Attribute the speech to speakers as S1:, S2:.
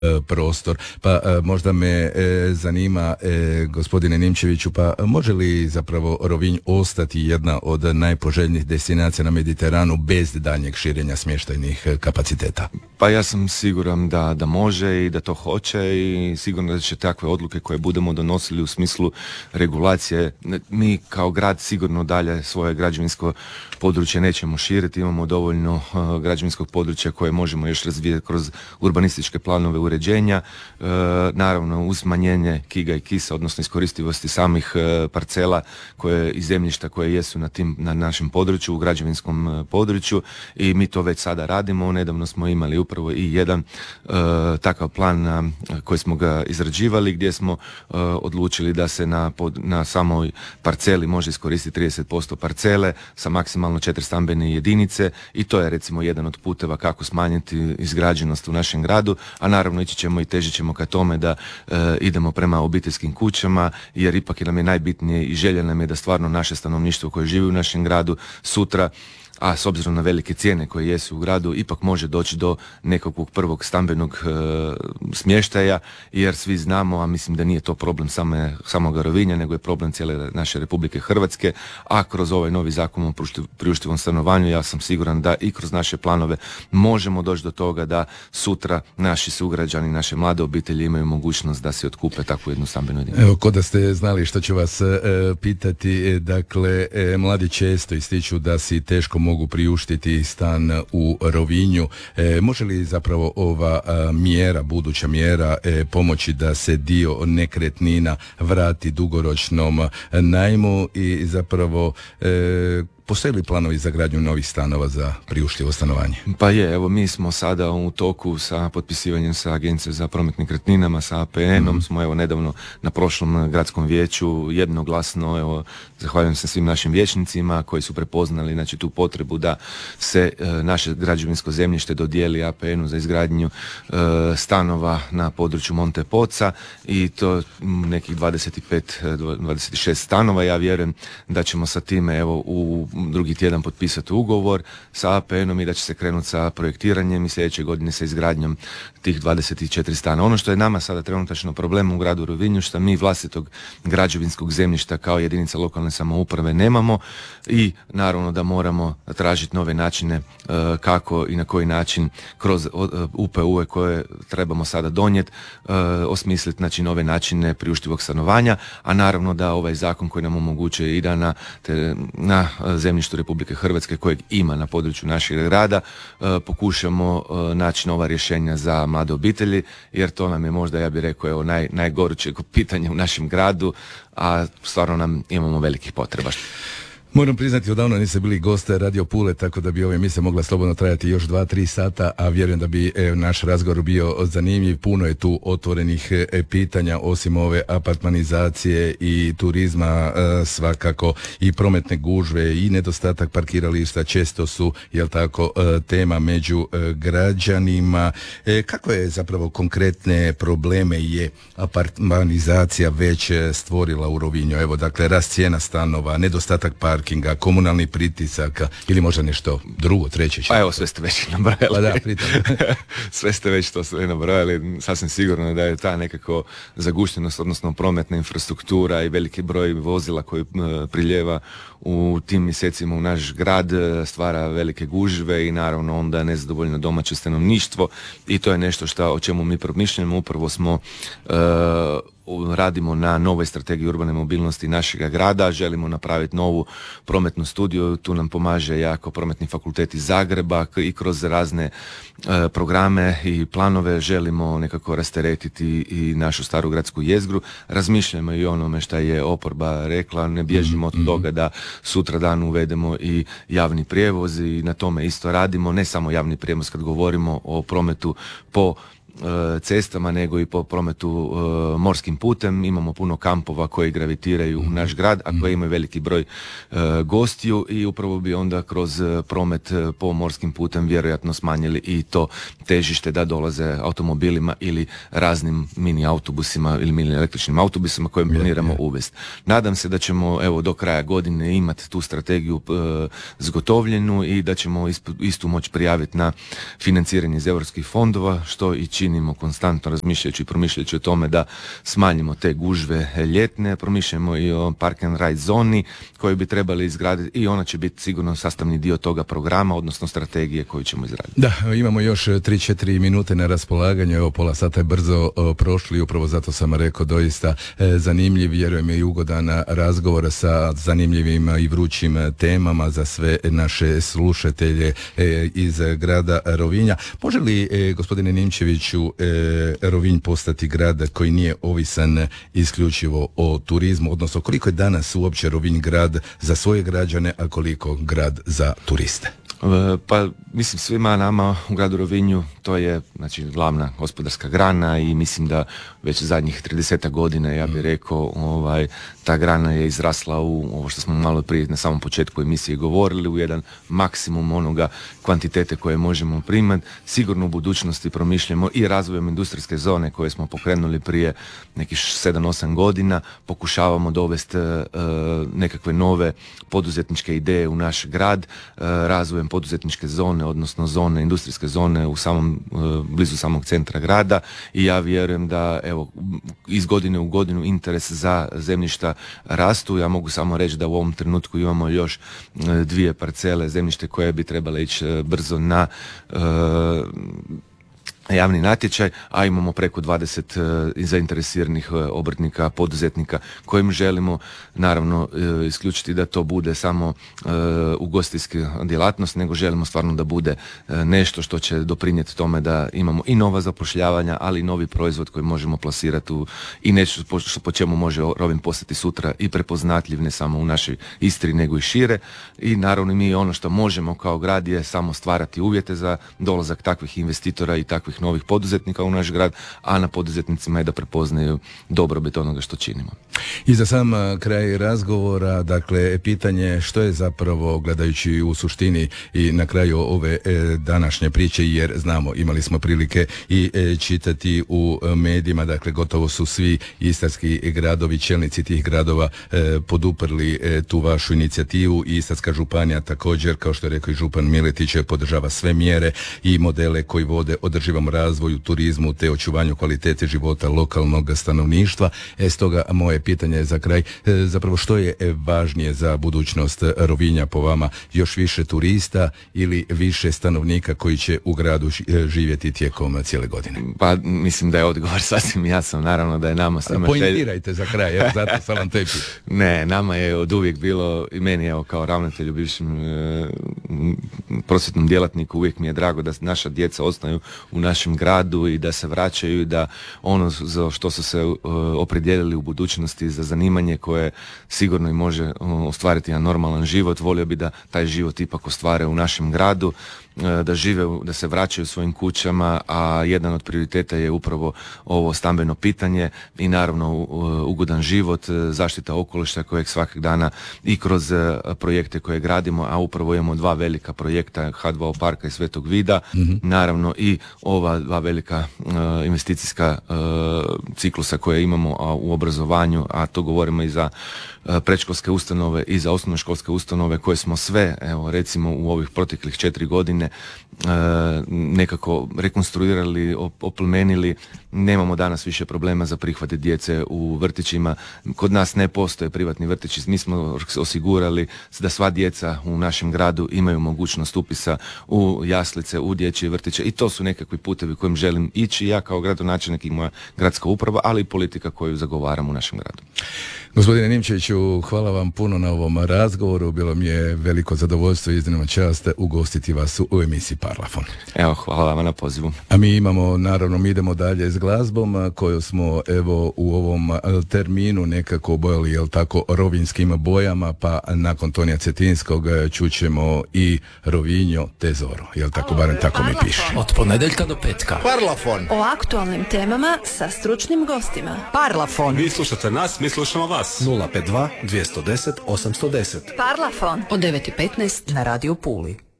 S1: prostor. Pa možda me zanima, gospodine Nimčeviću, pa može li zapravo Rovinj ostati jedna od najpoželjnijih destinacija na Mediteranu bez daljnjeg širenja smještajnih kapaciteta?
S2: Pa ja sam siguran da može i da to hoće i sigurno da će takve odluke koje budemo donosili u smislu regulacije, mi kao grad sigurno dalje svoje građevinsko područje nećemo širiti, imamo dovoljno građevinskog područja koje možemo još razvijati kroz urbanističke planove uređenja, naravno uz smanjenje kiga i kisa, odnosno iskoristivosti samih parcela koje i zemljišta koje jesu na našem području, u građevinskom području, i mi to već sada radimo. Nedavno smo imali upravo i jedan takav plan koji smo ga izrađivali, gdje smo odlučili da se na samoj parceli može iskoristiti 30% parcele sa maksimalno 4 stambene jedinice, i to je recimo jedan od puteva kako smanjiti izgrađenost u našem gradu, a naravno ići ćemo i težit ćemo ka tome da idemo prema obiteljskim kućama, jer ipak nam je najbitnije i želja nam je da stvarno naše stanovništvo koje živi u našem gradu sutra, a s obzirom na velike cijene koje jesu u gradu, ipak može doći do nekakvog prvog stambenog smještaja, jer svi znamo, a mislim da nije to problem samog Rovinja, nego je problem cijele naše Republike Hrvatske, a kroz ovaj novi zakon o priuštivom stanovanju ja sam siguran da i kroz naše planove možemo doći do toga da sutra naši sugrađani, naše mlade obitelji imaju mogućnost da se otkupe takvu jednu stambenu jedinicu.
S1: Evo, ko da ste znali što ću vas pitati, dakle, mladi često ističu da si teško mogu priuštiti stan u Rovinju. Može li zapravo ova mjera, buduća mjera, pomoći da se dio nekretnina vrati dugoročnom najmu i zapravo postoje li planovi za gradnju novih stanova za priuštivo stanovanje?
S2: Pa je, evo mi smo sada u toku sa potpisivanjem sa Agencijom za promet nekretninama, sa APN-om, smo evo nedavno na prošlom gradskom vijeću jednoglasno, evo zahvaljujem se svim našim vijećnicima koji su prepoznali znači tu potrebu da se naše građevinsko zemljište dodijeli APN-u za izgradnju stanova na području Monte Poca, i to nekih 26 stanova. Ja vjerujem da ćemo sa time evo u drugi tjedan potpisati ugovor sa APN-om i da će se krenuti sa projektiranjem i sljedeće godine sa izgradnjom tih 24 stana. Ono što je nama sada trenutačno problem u gradu Rovinju, što mi vlastitog građevinskog zemljišta kao jedinica lokalne samouprave nemamo, i naravno da moramo tražiti nove načine kako i na koji način kroz UPU-e koje trebamo sada donijeti, osmisliti znači nove načine priuštivog stanovanja, a naravno da ovaj zakon koji nam omogućuje i da na zemljištu Republike Hrvatske kojeg ima na području našeg grada pokušamo naći nova rješenja za mlade obitelji, jer to nam je možda, ja bih rekao, najgoruće pitanje u našem gradu, a stvarno nam imamo velikih potreba.
S1: Moram priznati, odavno nisam bili goste Radio Pule, tako da bi ova emisija mogla slobodno trajati još 2-3 sata, a vjerujem da bi naš razgovor bio zanimljiv. Puno je tu otvorenih pitanja, osim ove apartmanizacije i turizma, svakako i prometne gužve i nedostatak parkirališta često su, jel tako, tema među građanima. Kakve je zapravo konkretne probleme je apartmanizacija već stvorila u Rovinju? Evo, dakle, rast cijena stanova, nedostatak parkinga, komunalni pritisak ili možda nešto drugo, treće?
S2: Pa evo, sve ste već nabrojali.
S1: Pa da, pritom.
S2: Sve ste već to sve nabrojali. Sasvim sigurno da je ta nekako zaguštenost, odnosno prometna infrastruktura i veliki broj vozila koji priljeva u tim mjesecima u naš grad stvara velike gužve i naravno onda nezadovoljno domaće stanovništvo, i to je nešto o čemu mi promišljamo. Upravo smo radimo na novoj strategiji urbane mobilnosti našega grada, želimo napraviti novu prometnu studiju, tu nam pomaže jako Prometni fakultet iz Zagreba i kroz razne programe i planove želimo nekako rasteretiti i našu staru gradsku jezgru. Razmišljamo i onome što je oporba rekla, ne bježimo od toga da sutra dan uvedemo i javni prijevoz, i na tome isto radimo, ne samo javni prijevoz kad govorimo o prometu po cestama, nego i po prometu morskim putem. Imamo puno kampova koji gravitiraju u naš grad, a koji imaju veliki broj gostiju, i upravo bi onda kroz promet po morskim putem vjerojatno smanjili i to težište da dolaze automobilima ili raznim mini autobusima ili mini električnim autobusima koje planiramo uvesti. Nadam se da ćemo evo do kraja godine imati tu strategiju zgotovljenu i da ćemo istu moći prijaviti na financiranje iz europskih fondova, što i činimo činimo konstantno razmišljajući i promišljajući o tome da smanjimo te gužve ljetne, promišljamo i o park and ride zoni koju bi trebali izgraditi i ona će biti sigurno sastavni dio toga programa, odnosno strategije koju ćemo izraditi.
S1: Da, imamo još 3-4 minute na raspolaganju, evo pola sata je brzo prošli, upravo zato sam rekao doista zanimljiv, vjerujem i ugodan razgovor sa zanimljivim i vrućim temama za sve naše slušatelje iz grada Rovinja. Može li, gospodine Nimčeviću, Rovinj postati grad koji nije ovisan isključivo o turizmu, odnosno koliko je danas uopće Rovinj grad za svoje građane, a koliko grad za turiste?
S2: Pa mislim svima nama u gradu Rovinju to je znači glavna gospodarska grana i mislim da već zadnjih 30 godina ja bih rekao ta grana je izrasla u ovo što smo malo prije na samom početku emisije govorili, u jedan maksimum onoga kvantitete koje možemo primati. Sigurno u budućnosti promišljamo i razvojem industrijske zone koje smo pokrenuli prije nekih 7-8 godina, pokušavamo dovesti nekakve nove poduzetničke ideje u naš grad, razvojem poduzetničke zone, odnosno zone, industrijske zone u blizu samog centra grada i ja vjerujem da evo iz godine u godinu interes za zemljišta rastu. Ja mogu samo reći da u ovom trenutku imamo još 2 parcele zemljište koje bi trebale ići brzo na javni natječaj, a imamo preko 20 zainteresiranih obrtnika, poduzetnika kojim želimo naravno isključiti da to bude samo ugostiteljska djelatnost, nego želimo stvarno da bude nešto što će doprinijeti tome da imamo i nova zapošljavanja, ali i novi proizvod koji možemo plasirati i nešto po čemu može Rovinj postati sutra i prepoznatljiv ne samo u našoj Istri nego i šire. I naravno mi ono što možemo kao grad je samo stvarati uvjete za dolazak takvih investitora i takvih novih poduzetnika u naš grad, a na poduzetnicima je da prepoznaju dobrobit onoga što činimo.
S1: I za sam kraj razgovora, dakle, pitanje što je zapravo, gledajući u suštini i na kraju ove današnje priče, jer znamo, imali smo prilike i čitati u medijima, dakle, gotovo su svi istarski gradovi, čelnici tih gradova poduprli tu vašu inicijativu i Istarska županija također, kao što je rekao i župan Miletić, podržava sve mjere i modele koji vode održivom razvoju, turizmu te očuvanju kvalitete života lokalnog stanovništva. Stoga moje pitanje je za kraj, zapravo što je važnije za budućnost Rovinja po vama, još više turista ili više stanovnika koji će u gradu živjeti tijekom cijele godine?
S2: Pa mislim da je odgovor sasvim jasan, naravno da je nama svima...
S1: Pointirajte za kraj, evo zato sam vam tepi.
S2: Ne, nama je od uvijek bilo, i meni evo kao ravnatelju, bivšem prosvjetnom djelatniku, uvijek mi je drago da naša djeca ostaju u našem gradu i da se vraćaju i da ono za što su se opredijelili u budućnosti za zanimanje koje sigurno i može ostvariti jedan normalan život, volio bi da taj život ipak ostvare u našem gradu, da žive, da se vraćaju svojim kućama, a jedan od prioriteta je upravo ovo stambeno pitanje i naravno ugodan život, zaštita okoliša kojeg svakog dana i kroz projekte koje gradimo, a upravo imamo 2 velika projekta, H2O parka i Svetog Vida, naravno i ova 2 velika investicijska ciklusa koje imamo u obrazovanju, a to govorimo i za predškolske ustanove i za osnovnoškolske ustanove koje smo sve, evo recimo u ovih proteklih 4 godine nekako rekonstruirali, oplemenili. Nemamo danas više problema za prihvate djece u vrtićima. Kod nas ne postoje privatni vrtići. Mi smo osigurali da sva djeca u našem gradu imaju mogućnost upisa u jaslice, u dječje vrtiće i to su nekakvi putevi kojim želim ići ja kao gradonačelnik i moja gradska uprava, ali i politika koju zagovaram u našem gradu.
S1: Gospodine Nimčeviću, hvala vam puno na ovom razgovoru. Bilo mi je veliko zadovoljstvo i iznimna čast ugostiti vas u emisiji Parlafon.
S2: Evo, hvala vam na pozivu.
S1: A mi idemo dalje s glazbom koju smo evo u ovom terminu nekako obojali, jel tako, rovinjskim bojama, pa nakon Tonija Cetinskog čućemo i Rovinjo Tesoro, jel tako, barem tako mi piše.
S3: Od ponedjeljka do petka.
S4: Parlafon.
S5: O aktualnim temama sa stručnim gostima.
S4: Parlafon.
S6: Vi slušate nas, mi slušamo vas.
S3: 052 210 810.
S5: Parlafon.
S3: Od 9:15 na Radio Puli.